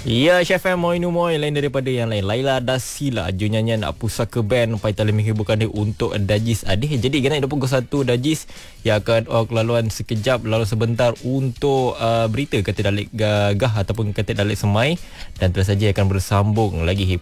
Ya, Chef M Moinu Moy lain daripada yang lain. Laila Dasila ju nyanyian pusaka band pai talim bukan dia untuk Dajis Adih. Jadi kena 21 Dajis yang akan laluan sekejap lalu sebentar untuk berita kata Dalik Gagah ataupun kata Dalik Semai, dan terus saja akan bersambung lagi